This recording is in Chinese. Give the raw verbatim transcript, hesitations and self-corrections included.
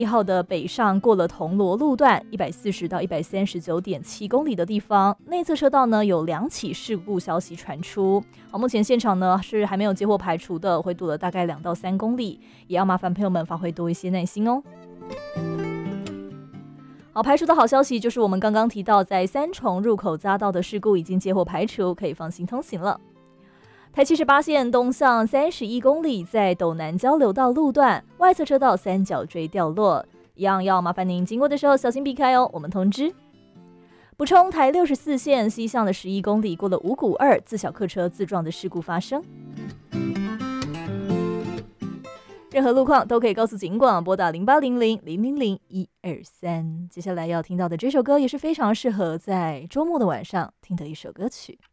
一号的北上过了铜锣路段一百四十到一百三十九点七公里的地方，内侧车道呢有两起事故消息传出。好，目前现场呢是还没有接获排除的，会堵了大概两到三公里，也要麻烦朋友们发挥多一些耐心哦。好，排除的好消息就是我们刚刚提到在三重入口匝道的事故已经接获排除，可以放心通行了。台七十八线东向三十一公里，在斗南交流道路段外侧车道三角锥掉落，一样要麻烦您经过的时候小心避开哦。我们通知。补充，台六十四线西向的十一公里过了五股二自小客车自撞的事故发生。任何路况都可以告诉警广，拨打零八零零零零零一二三。接下来要听到的这首歌也是非常适合在周末的晚上听的一首歌曲。